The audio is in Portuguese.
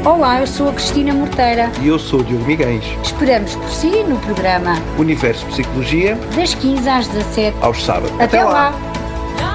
Olá, eu sou a Cristina Morteira. E eu sou o Diogo Miguéis. Esperamos por si no programa Universo Psicologia, das 15 às 17, aos sábados. Até lá.